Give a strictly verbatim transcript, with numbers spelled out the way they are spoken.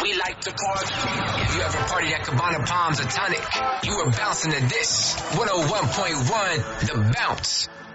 we like to party. If you ever partied at Cabana Palms or Tonic, you were bouncing to this. one oh one point one, The Bounce.